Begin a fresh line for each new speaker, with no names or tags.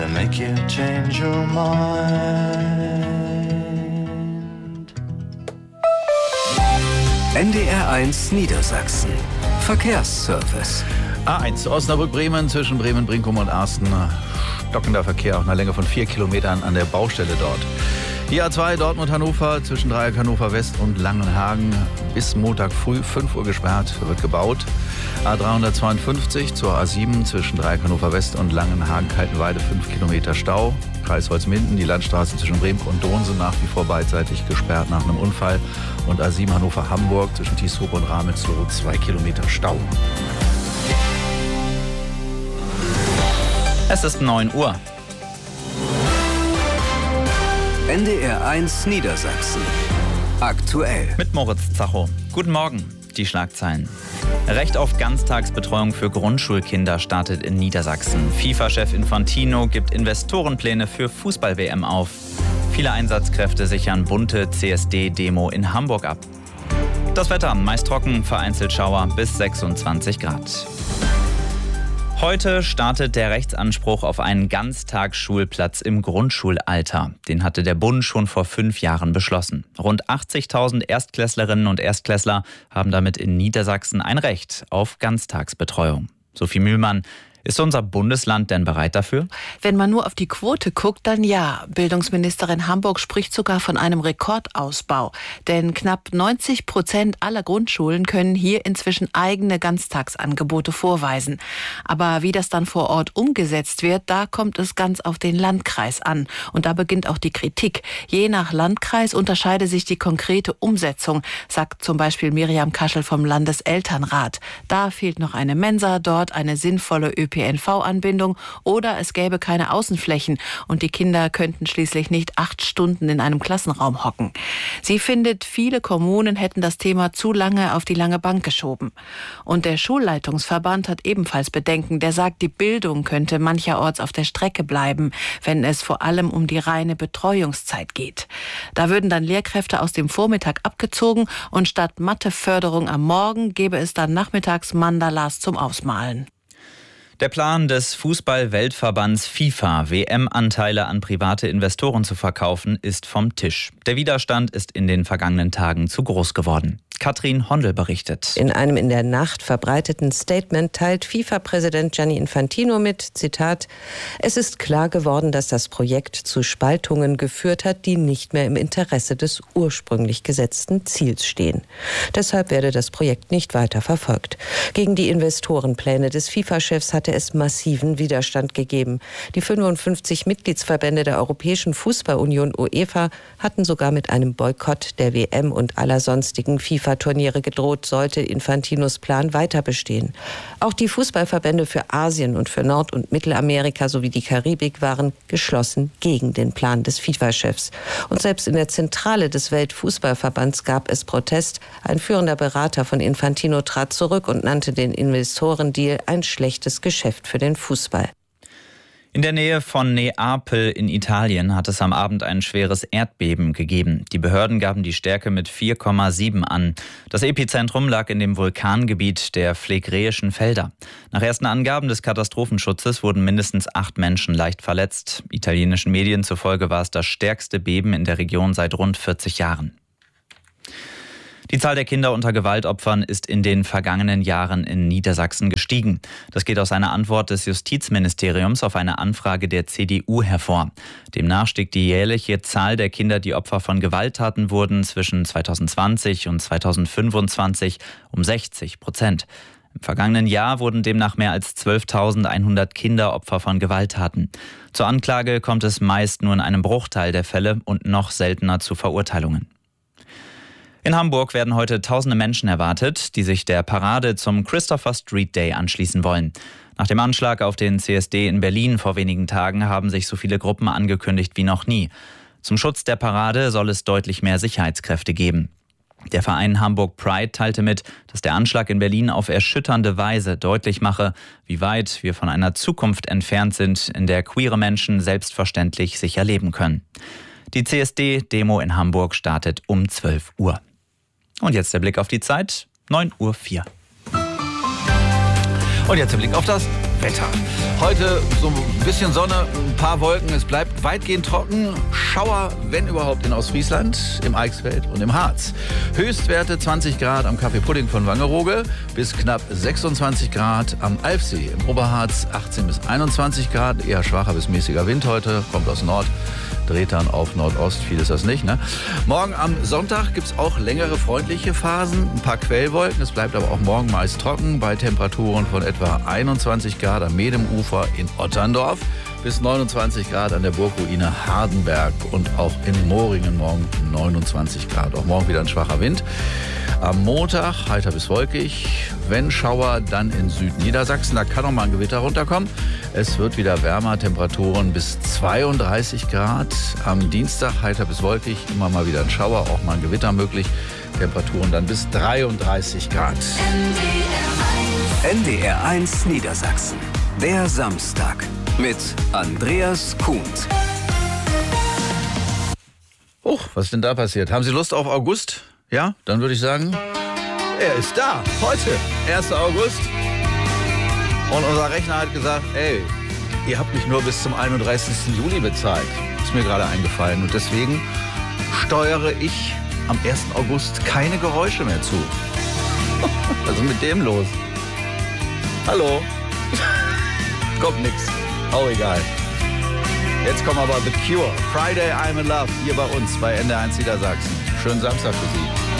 to make you change your mind.
NDR1 Niedersachsen. Verkehrsservice.
A1 Osnabrück-Bremen zwischen Bremen-Brinkum und Arsten. Stockender Verkehr auf einer Länge von 4 Kilometern an der Baustelle dort. Die A2 Dortmund-Hannover zwischen Dreieck Hannover West und Langenhagen bis Montag früh 5 Uhr gesperrt, wird gebaut. A352 zur A7 zwischen Dreieck Hannover West und Langenhagen-Kaltenweide 5 Kilometer Stau. Kreis Holzminden, die Landstraße zwischen Bremen und Donse nach wie vor beidseitig gesperrt nach einem Unfall. Und A7 Hannover-Hamburg zwischen Tieshope und Ramelzow 2 Kilometer Stau.
Es ist 9 Uhr.
NDR1 Niedersachsen. Aktuell.
Mit Moritz Zacho. Guten Morgen. Die Schlagzeilen. Recht auf Ganztagsbetreuung für Grundschulkinder startet in Niedersachsen. FIFA-Chef Infantino gibt Investorenpläne für Fußball-WM auf. Viele Einsatzkräfte sichern bunte CSD-Demo in Hamburg ab. Das Wetter meist trocken, vereinzelt Schauer bis 26 Grad. Heute startet der Rechtsanspruch auf einen Ganztagsschulplatz im Grundschulalter. Den hatte der Bund schon vor 5 Jahren beschlossen. Rund 80.000 Erstklässlerinnen und Erstklässler haben damit in Niedersachsen ein Recht auf Ganztagsbetreuung. Sophie Mühlmann, ist unser Bundesland denn bereit dafür?
Wenn man nur auf die Quote guckt, dann ja. Bildungsministerin Hamburg spricht sogar von einem Rekordausbau. Denn knapp 90% aller Grundschulen können hier inzwischen eigene Ganztagsangebote vorweisen. Aber wie das dann vor Ort umgesetzt wird, da kommt es ganz auf den Landkreis an. Und da beginnt auch die Kritik. Je nach Landkreis unterscheide sich die konkrete Umsetzung, sagt zum Beispiel Miriam Kaschel vom Landeselternrat. Da fehlt noch eine Mensa, dort eine sinnvolle ÖPNV-Anbindung oder es gäbe keine Außenflächen und die Kinder könnten schließlich nicht 8 Stunden in einem Klassenraum hocken. Sie findet, viele Kommunen hätten das Thema zu lange auf die lange Bank geschoben. Und der Schulleitungsverband hat ebenfalls Bedenken. Der sagt, die Bildung könnte mancherorts auf der Strecke bleiben, wenn es vor allem um die reine Betreuungszeit geht. Da würden dann Lehrkräfte aus dem Vormittag abgezogen und statt Matheförderung am Morgen gäbe es dann nachmittags Mandalas zum Ausmalen.
Der Plan des Fußball-Weltverbands FIFA, WM-Anteile an private Investoren zu verkaufen, ist vom Tisch. Der Widerstand ist in den vergangenen Tagen zu groß geworden. Katrin Hondel berichtet.
In einem in der Nacht verbreiteten Statement teilt FIFA-Präsident Gianni Infantino mit, Zitat, es ist klar geworden, dass das Projekt zu Spaltungen geführt hat, die nicht mehr im Interesse des ursprünglich gesetzten Ziels stehen. Deshalb werde das Projekt nicht weiter verfolgt. Gegen die Investorenpläne des FIFA-Chefs hatte es massiven Widerstand gegeben. Die 55 Mitgliedsverbände der Europäischen Fußballunion UEFA hatten sogar mit einem Boykott der WM und aller sonstigen FIFA-Turniere gedroht, sollte Infantinos Plan weiter bestehen. Auch die Fußballverbände für Asien und für Nord- und Mittelamerika sowie die Karibik waren geschlossen gegen den Plan des FIFA-Chefs. Und selbst in der Zentrale des Weltfußballverbands gab es Protest. Ein führender Berater von Infantino trat zurück und nannte den Investorendeal ein schlechtes Geschäft für den Fußball.
In der Nähe von Neapel in Italien hat es am Abend ein schweres Erdbeben gegeben. Die Behörden gaben die Stärke mit 4,7 an. Das Epizentrum lag in dem Vulkangebiet der Phlegräischen Felder. Nach ersten Angaben des Katastrophenschutzes wurden mindestens 8 Menschen leicht verletzt. Italienischen Medien zufolge war es das stärkste Beben in der Region seit rund 40 Jahren. Die Zahl der Kinder unter Gewaltopfern ist in den vergangenen Jahren in Niedersachsen gestiegen. Das geht aus einer Antwort des Justizministeriums auf eine Anfrage der CDU hervor. Demnach stieg die jährliche Zahl der Kinder, die Opfer von Gewalttaten wurden, zwischen 2020 und 2025 um 60%. Im vergangenen Jahr wurden demnach mehr als 12.100 Kinder Opfer von Gewalttaten. Zur Anklage kommt es meist nur in einem Bruchteil der Fälle und noch seltener zu Verurteilungen. In Hamburg werden heute tausende Menschen erwartet, die sich der Parade zum Christopher Street Day anschließen wollen. Nach dem Anschlag auf den CSD in Berlin vor wenigen Tagen haben sich so viele Gruppen angekündigt wie noch nie. Zum Schutz der Parade soll es deutlich mehr Sicherheitskräfte geben. Der Verein Hamburg Pride teilte mit, dass der Anschlag in Berlin auf erschütternde Weise deutlich mache, wie weit wir von einer Zukunft entfernt sind, in der queere Menschen selbstverständlich sicher leben können. Die CSD-Demo in Hamburg startet um 12 Uhr. Und jetzt der Blick auf die Zeit, 9:04 Uhr. Und jetzt der Blick auf das
Wetter. Heute so ein bisschen Sonne, ein paar Wolken. Es bleibt weitgehend trocken. Schauer, wenn überhaupt, in Ostfriesland, im Eichsfeld und im Harz. Höchstwerte 20 Grad am Kaffeepudding von Wangerooge bis knapp 26 Grad am Alfsee. Im Oberharz 18 bis 21 Grad. Eher schwacher bis mäßiger Wind heute. Kommt aus Nord. Dreht dann auf Nordost, viel ist das nicht, ne? Morgen am Sonntag gibt es auch längere freundliche Phasen, ein paar Quellwolken. Es bleibt aber auch morgen meist trocken bei Temperaturen von etwa 21 Grad am Medemufer in Otterndorf bis 29 Grad an der Burgruine Hardenberg und auch in Moringen morgen 29 Grad. Auch morgen wieder ein schwacher Wind. Am Montag heiter bis wolkig. Wenn Schauer, dann in Südniedersachsen. Da kann noch mal ein Gewitter runterkommen. Es wird wieder wärmer, Temperaturen bis 32 Grad. Am Dienstag heiter bis wolkig, immer mal wieder ein Schauer, auch mal ein Gewitter möglich. Temperaturen dann bis 33 Grad.
NDR1 Niedersachsen. Der Samstag mit Andreas Kuhn.
Was ist denn da passiert? Haben Sie Lust auf August? Ja, dann würde ich sagen, er ist da. Heute, 1. August. Und unser Rechner hat gesagt, ey, ihr habt mich nur bis zum 31. Juli bezahlt. Ist mir gerade eingefallen. Und deswegen steuere ich am 1. August keine Geräusche mehr zu. Was ist mit dem los? Hallo? Kommt nix. Auch egal. Jetzt kommen aber The Cure. Friday I'm in Love hier bei uns bei NDR1 Niedersachsen. Schönen Samstag für Sie.